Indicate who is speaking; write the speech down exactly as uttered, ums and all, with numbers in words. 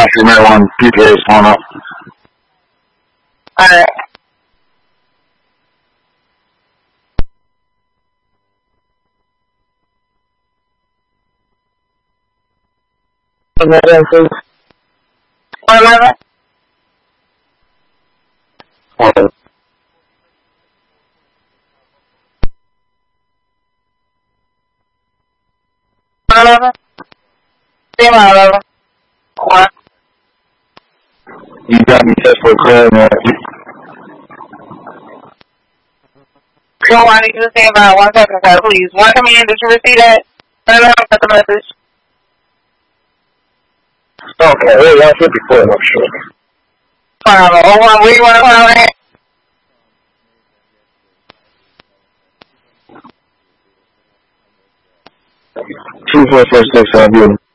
Speaker 1: you might want P P A phone up.
Speaker 2: Alright.
Speaker 3: Emergency.
Speaker 2: One eleven?
Speaker 3: Okay.
Speaker 2: One eleven? Three one eleven. One.
Speaker 1: You got me set for clear, man.
Speaker 2: So I need you to stand by one second, sir, please. One command, did you receive that? I don't got the message.
Speaker 1: Okay, well, that's it before, I'm sure.
Speaker 2: Fine, oh one, where you want to call at?
Speaker 1: two four four six, I'll be